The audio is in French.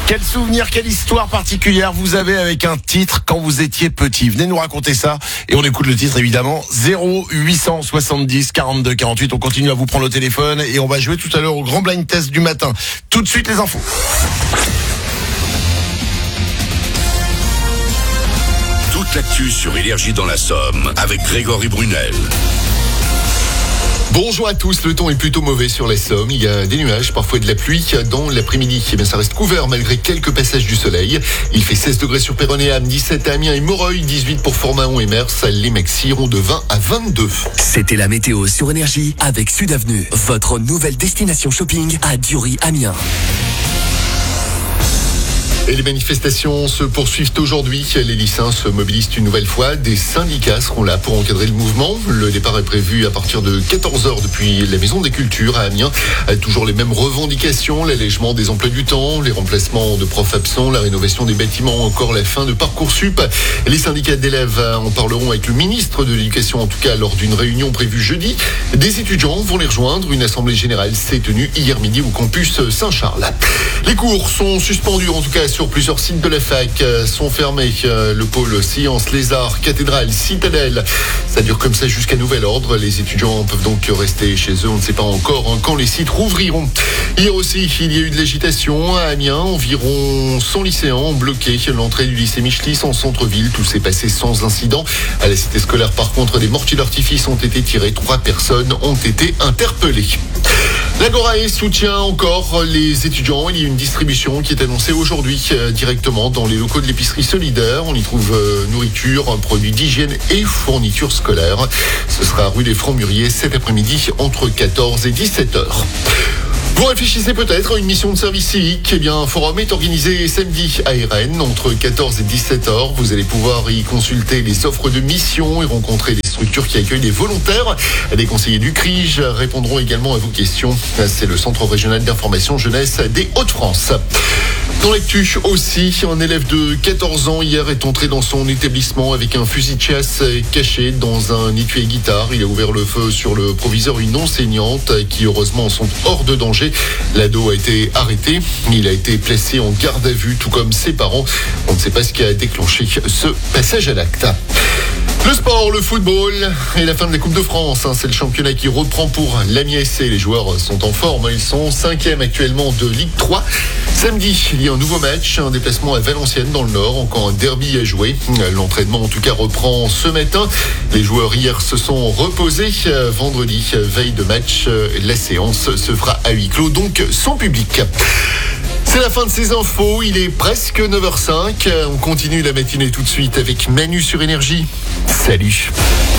Quel souvenir, quelle histoire particulière vous avez avec un titre quand vous étiez petit? Venez nous raconter ça et on écoute le titre évidemment. 0870 42 48. On continue à vous prendre le téléphone et on va jouer tout à l'heure au grand blind test du matin. Tout de suite les infos. Toute l'actu sur Énergie dans la Somme avec Grégory Brunel. Bonjour à tous, le temps est plutôt mauvais sur la Somme. Il y a des nuages, parfois de la pluie dans l'après-midi. Eh bien, ça reste couvert malgré quelques passages du soleil. Il fait 16 degrés sur Péronne-et-Ham, 17 à Amiens et Moreuil, 18 pour Fort-Mahon et Mers. Les maxi iront de 20 à 22. C'était la météo sur Énergie avec Sud Avenue, votre nouvelle destination shopping à Dury-Amiens. Et les manifestations se poursuivent aujourd'hui. Les lycéens se mobilisent une nouvelle fois. Des syndicats seront là pour encadrer le mouvement. Le départ est prévu à partir de 14h depuis la Maison des Cultures à Amiens. Toujours les mêmes revendications, l'allègement des emplois du temps, les remplacements de profs absents, la rénovation des bâtiments, encore la fin de Parcoursup. Les syndicats d'élèves en parleront avec le ministre de l'Éducation, en tout cas lors d'une réunion prévue jeudi. Des étudiants vont les rejoindre. Une assemblée générale s'est tenue hier midi au campus Saint-Charles. Les cours sont suspendus, en tout cas sur plusieurs sites de la fac sont fermés. Le pôle Sciences, Les Arts, Cathédrale, Citadelle. Ça dure comme ça jusqu'à nouvel ordre. Les étudiants peuvent donc rester chez eux. On ne sait pas encore quand les sites rouvriront. Hier aussi, il y a eu de l'agitation à Amiens. Environ 100 lycéens ont bloqué l'entrée du lycée Michelis en centre-ville. Tout s'est passé sans incident. À la cité scolaire, par contre, des mortiers d'artifice ont été tirés. 3 personnes ont été interpellées. L'Agorae soutient encore les étudiants. Il y a une distribution qui est annoncée aujourd'hui directement dans les locaux de l'épicerie solidaire. On y trouve nourriture, produits d'hygiène et fournitures scolaires. Ce sera rue des Francs-Mûriers cet après-midi entre 14 et 17h. Vous réfléchissez peut-être à une mission de service civique. Eh bien, un forum est organisé samedi à Rennes entre 14 et 17h. Vous allez pouvoir y consulter les offres de mission et rencontrer des structures qui accueillent des volontaires. Des conseillers du CRIJ répondront également à vos questions. C'est le Centre régional d'information jeunesse des Hauts-de-France. Dans l'actu aussi, un élève de 14 ans hier est entré dans son établissement avec un fusil de chasse caché dans un étui à guitare. Il a ouvert le feu sur le proviseur et une enseignante qui heureusement sont hors de danger. L'ado a été arrêté. Il a été placé en garde à vue, tout comme ses parents. On ne sait pas ce qui a déclenché ce passage à l'acte. Le sport, le football et la fin de la Coupe de France. C'est le championnat qui reprend pour l'Amiens SC. Les joueurs sont en forme. Ils sont 5e actuellement de Ligue 3. Samedi, il y a un nouveau match, un déplacement à Valenciennes dans le Nord. Encore un derby à jouer. L'entraînement en tout cas reprend ce matin. Les joueurs hier se sont reposés. Vendredi, veille de match, la séance se fera à huis clos, donc sans public. C'est la fin de ces infos, il est presque 9h05. On continue la matinée tout de suite avec Manu sur Énergie. Salut.